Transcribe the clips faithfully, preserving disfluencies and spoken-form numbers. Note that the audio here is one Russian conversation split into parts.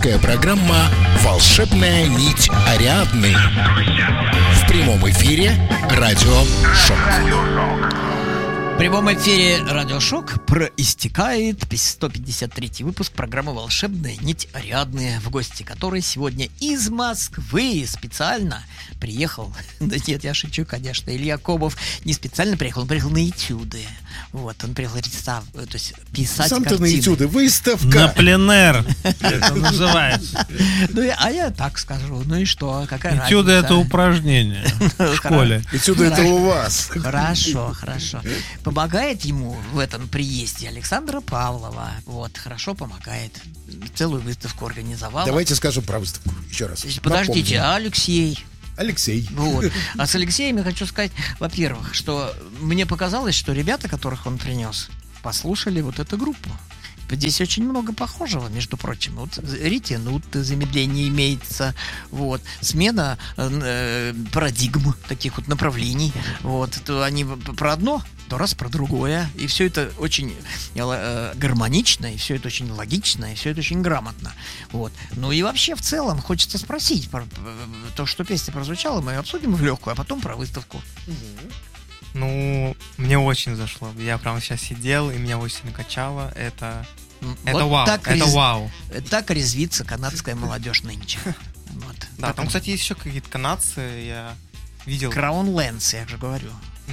Авторская программа «Волшебная нить Ариадны». В прямом эфире Радио Шок. В прямом эфире Радио Шок проистекает сто пятьдесят третий выпуск программы «Волшебная нить Ариадны», в гости которой сегодня из Москвы специально приехал, да нет, я шучу, конечно, Илья Кобов не специально приехал, он приехал на этюды. Вот, он приехал рисовать, то есть писать Сам-то картины. на этюды, выставка. На пленэр это называется. Ну, а я так скажу, ну и что, какая разница? Этюды — это упражнение в школе. Этюды это у вас. Хорошо, хорошо. Помогает ему в этом приезде Александра Павлова. Вот, хорошо помогает. Целую выставку организовала. Давайте скажем про выставку еще раз. Подождите, Напомним. а Алексей? Алексей. Вот. А с Алексеем я хочу сказать, во-первых, что мне показалось, что ребята, которых он принес, послушали вот эту группу. Здесь очень много похожего, между прочим. Вот ретинут, замедление имеется, вот, смена э, парадигм, таких вот направлений. Вот, то они про одно, то раз про другое. И все это очень э, гармонично, и все это очень логично, и все это очень грамотно. Вот. Ну и вообще в целом хочется спросить про, про то, что песня прозвучала, мы обсудим в легкую, а потом про выставку. Ну, мне очень зашло. Я прямо сейчас сидел, и меня очень накачало. Это, Вот это вау, так это рез... вау. Так резвится канадская молодежь нынче. Вот. Да, Так там, он- кстати, есть еще какие-то канадцы, я видел. Crown Lens, я же говорю.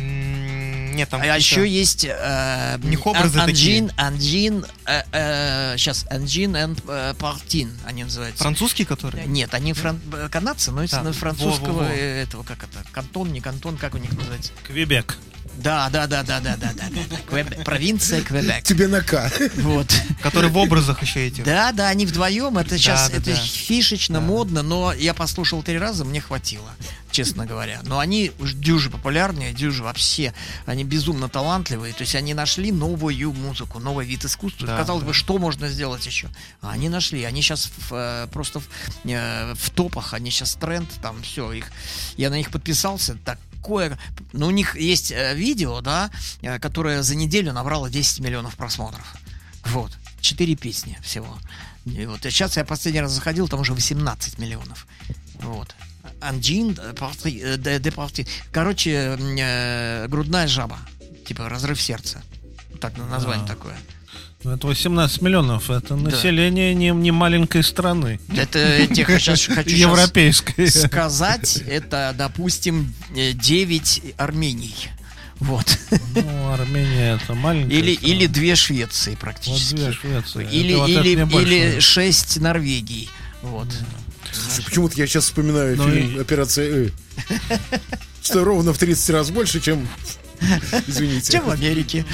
М, Нет, там А какие-то- еще есть э, У них образы Ан- такие. Анджин, Анджин, э, э, сейчас Анджин и э, Партин, они называются. Французские, которые? Нет, они фран... канадцы, но из Да. французского Во-во-во. э, этого, как это, кантон, не кантон, как у них называется? Квебек. Да, да, да, да, да, да, да, да. Квебек. Провинция Квебек. Тебе на К. Вот. Которые в образах еще эти. Да, да, они вдвоем, это сейчас, да, это да. фишечно, Да. модно, но я послушал три раза, мне хватило, честно говоря. Но они уж дюжи популярнее, дюжи вообще, они безумно талантливые, то есть они нашли новую музыку, новый вид искусства. Да, Казалось да. бы, что можно сделать еще? А они нашли, они сейчас в, э, просто в, э, в топах, они сейчас тренд, там все, их, я на них подписался, так. Кое... Но у них есть э, видео, да, э, которое за неделю набрало десять миллионов просмотров. Вот. Четыре песни всего. И вот. И сейчас я последний раз заходил, там уже восемнадцать миллионов. Вот. Анджин, де парти. Короче, э, грудная жаба. Типа разрыв сердца. Так название А. такое. Это восемнадцать миллионов. Это население не, не маленькой страны. Это я тебе сейчас хочу щас Европейской. сказать, это, допустим, девять Армений. Вот. Ну, Армения — это маленькая Или, страна. или две Швеции Вот практически. две Швеции. Или, Это вот это или, мне больше или нравится. шесть Норвегий. Вот. Слушай, почему-то я сейчас вспоминаю Ну фильм и- «Операция Э». Что ровно в тридцать раз больше, чем... Извините. Чем в Америке.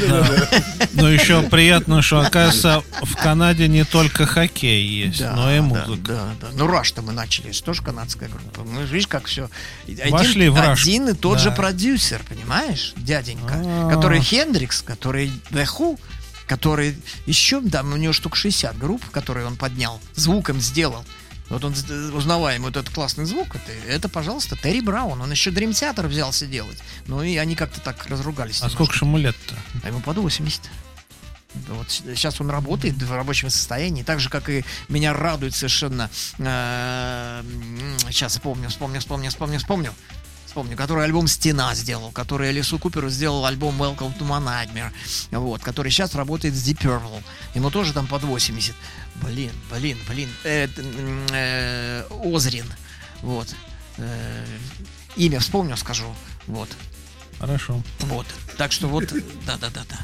Но еще приятно, что, оказывается, в Канаде не только хоккей есть, Да, но и да, музыка. да, да. Ну, Раш-то мы начали, это тоже канадская группа. Мы, видишь, как все. Один, Вошли в Rush. один и тот Да. же продюсер, понимаешь, дяденька, А. который Хендрикс, который The Who, который еще, там у него штук шестьдесят групп, которые он поднял, звуком сделал. Вот он узнаваем вот этот классный звук, это, это, пожалуйста, Терри Браун. Он еще Dream Theater взялся делать. Ну и они как-то так разругались. А немножко. сколько же ему лет-то? А ему под восемьдесят. Вот сейчас он работает в рабочем состоянии, так же, как и меня радует совершенно. Сейчас вспомню, вспомню, вспомню, вспомню, вспомню. Вспомню, который альбом «Стена» сделал, который Алису Куперу сделал альбом «Welcome to my Nightmare», вот, который сейчас работает с Deep Purple. Ему тоже там под восемьдесят. Блин, блин, блин. Э, э, Озрин. Вот. Э, имя вспомню, скажу. Вот. Хорошо. Вот. Так что вот, да-да-да-да.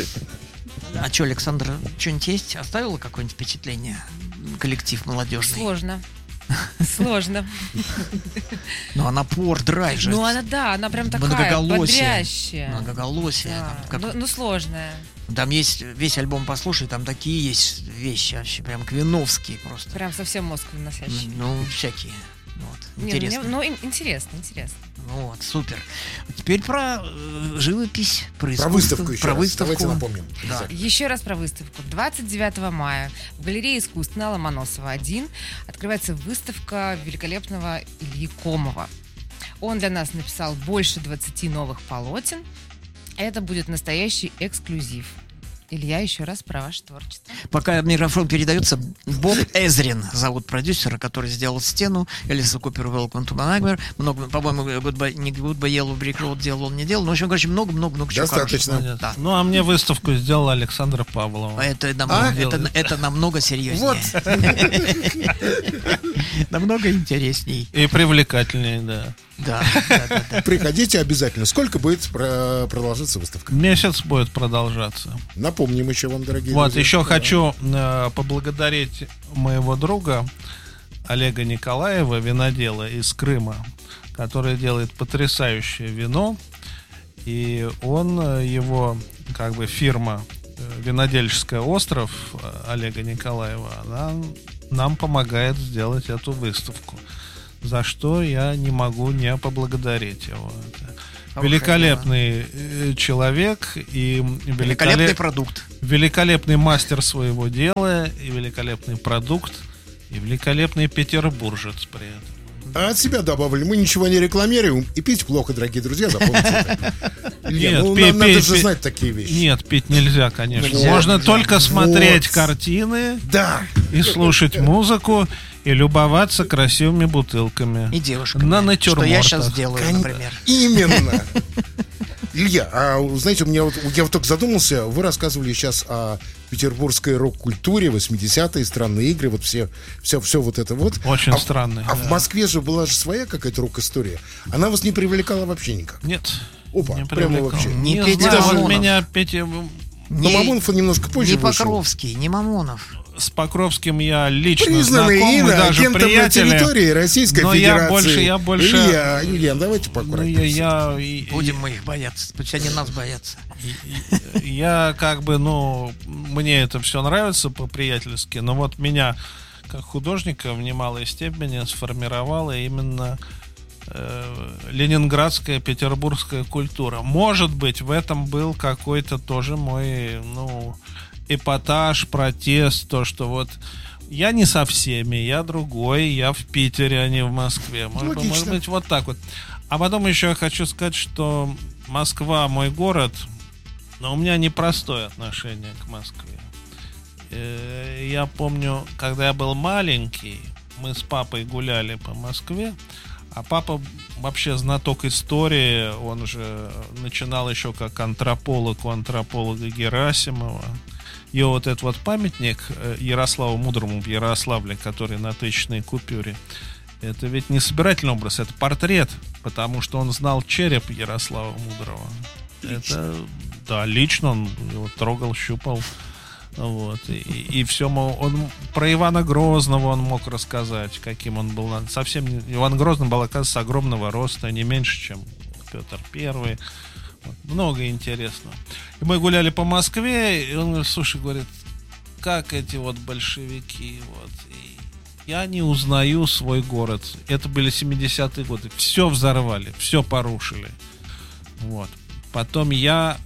А что, Александра, что-нибудь есть? Оставила какое-нибудь впечатление? Коллектив молодежный. Сложно. Сложно. Ну, а напор, драйв же. Ну, она, да, она прям такая Многоголосие. бодрящая. Многоголосие. Да. Там, Ну, как- ну, сложная. там есть весь альбом послушай, там такие есть вещи вообще, прям квиновские просто. Прям совсем мозг выносящий. Ну, всякие. Вот. Не, Интересно. мне- ну, ин- интересно, интересно. Ну вот, супер. Теперь про э, живопись, про Про искусство, выставку еще про раз. выставку. Давайте напомним. Да. Еще раз про выставку. двадцать девятого мая в галерее искусств на Ломоносова один открывается выставка великолепного Ильи Комова. Он для нас написал больше двадцати новых полотен. Это будет настоящий эксклюзив. Илья, еще раз про ваше творчество. Пока микрофон передается, Боб Эзрин зовут продюсера, который сделал «Стену», Элиса Купер, Welcome to My Nightmare. Много, по-моему, Goodbye, не Goodbye Yellow Brick Road делал, он не делал. Но, в общем, короче, много-много-много чего Достаточно. хорошего. Да. Ну, а мне выставку сделала Александра Павлова. Это намного, А? это, это намного серьезнее. Вот. Намного интересней. И привлекательнее, да. Да, да, да, да. Приходите обязательно. Сколько будет про- продолжаться выставка? Месяц будет продолжаться. Напомним еще вам, дорогие Вот, друзья. еще Да. хочу э, поблагодарить моего друга Олега Николаева, винодела из Крыма, который делает потрясающее вино. И он, э, его как бы фирма э, винодельческая «Остров» э, Олега Николаева, она нам помогает сделать эту выставку. За что я не могу не поблагодарить его. Это Хорошее великолепный э, человек и Великолепный великолеп- продукт. великолепный мастер своего дела, и великолепный продукт, и великолепный петербуржец при этом. А от себя добавили, мы ничего не рекламируем, и пить плохо, дорогие друзья, запомните это. Илья, Нет, ну, пи- нам надо пи- же пи- знать такие вещи. Нет, пить нельзя, конечно. Нельзя, Можно нельзя. только смотреть Вот. картины Да. и слушать музыку и любоваться красивыми бутылками. И девушками. На Что я натюрмортах. сейчас делаю, Кон- например. Именно. Илья, а знаете, у меня вот, я вот только задумался, вы рассказывали сейчас о петербургской рок-культуре, восьмидесятые, странные игры, вот все, все, все вот это вот. Очень а, странные, А да. в Москве же была же своя какая-то рок-история. Она вас не привлекала вообще никак. Нет. Опа, не прямо привлекал. вообще. Не Не Петя знаю, вот Мамонов. меня Петя... Но Не- Мамонов он немножко позже Не вышел. Покровский, не Мамонов. С Покровским я лично Признанный знаком, мы даже иноагентом на приятели. территории Российской Но я Федерации. больше- я больше- Илья, Илья, давайте Ну, поаккуратнее. я, я, и- Будем мы их бояться. Пусть они нас боятся. и- я как бы, ну, мне это все нравится по-приятельски, но вот меня как художника в немалой степени сформировала именно э, ленинградская, петербургская культура. Может быть, в этом был какой-то тоже мой, ну, эпатаж, протест, то, что вот я не со всеми, я другой, я в Питере, а не в Москве. Может, быть, Логично. может быть, вот так вот. А потом еще я хочу сказать, что Москва мой город, но у меня непростое отношение к Москве. Э, Я помню, когда я был маленький, мы с папой гуляли по Москве, а папа вообще знаток истории, он же начинал еще как антрополог у антрополога Герасимова. И вот этот вот памятник э, Ярославу Мудрому в Ярославле, который на тысячной купюре, это ведь не собирательный образ, это портрет, потому что он знал череп Ярослава Мудрого. Это, да, лично он его трогал, щупал. Вот, и, и все, он про Ивана Грозного он мог рассказать, каким он был. Совсем не, Иван Грозный был, оказывается, огромного роста, не меньше, чем Петр Первый. Вот, много интересного. И мы гуляли по Москве, и он говорит, слушай, говорит, как эти вот большевики, вот, и я не узнаю свой город. Это были семидесятые годы. Все взорвали, все порушили. Вот. Потом я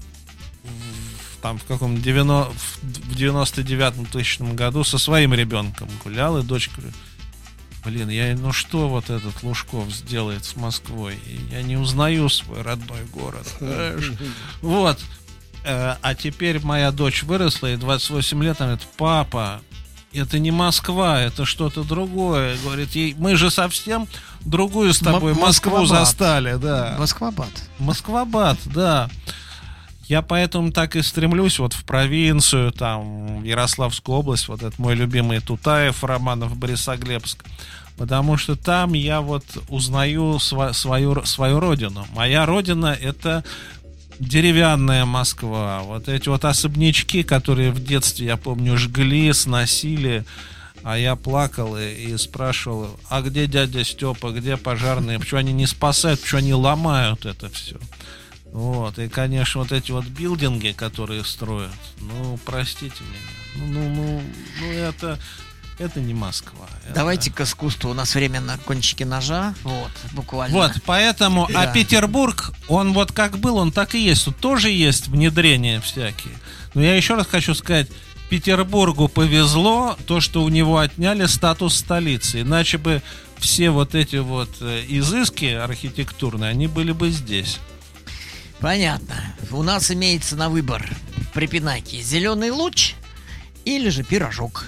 там в каком девяносто, в девяносто девятом тысячном году со своим ребенком гулял, и дочка говорит, блин, я, ну что вот этот Лужков сделает с Москвой? Я не узнаю свой родной город. Знаешь? Вот. Э, А теперь моя дочь выросла, и двадцать восемь лет, она говорит, папа, это не Москва, это что-то другое. Говорит, ей, мы же совсем другую с тобой М- Москву Москва-бат. застали, да. Москва-бат. Москва-бат, да. Я поэтому так и стремлюсь вот в провинцию, там, в Ярославскую область, вот это мой любимый Тутаев, Романов, Борисоглебск, потому что там я вот узнаю сва- свою, свою родину. Моя родина — это деревянная Москва, вот эти вот особнячки, которые в детстве, я помню, жгли, сносили, а я плакал и, и спрашивал, а где дядя Степа, где пожарные, почему они не спасают, почему они ломают это все. Вот, и, конечно, вот эти вот билдинги, которые строят, ну, простите меня, ну, ну, ну, ну это, это не Москва. Это- Давайте к искусству. У нас время на кончике ножа. Вот, буквально. Вот, поэтому, Да. а Петербург, он вот как был, он так и есть. Тут тоже есть внедрения всякие. Но я еще раз хочу сказать, Петербургу повезло то, что у него отняли статус столицы. Иначе бы все вот эти вот э, изыски архитектурные, они были бы здесь. Понятно. У нас имеется на выбор припинайки. Зеленый луч или же пирожок?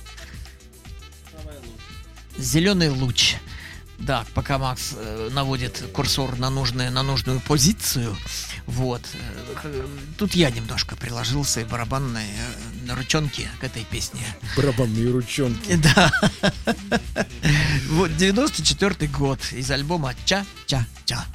Зеленый луч. Да, пока Макс э, наводит курсор на, нужное, на нужную позицию, вот, э, тут я немножко приложил свои барабанные э, ручонки к этой песне. Барабанные ручонки. Да. Вот, девяносто четвёртый год, из альбома «Ча-ча-ча».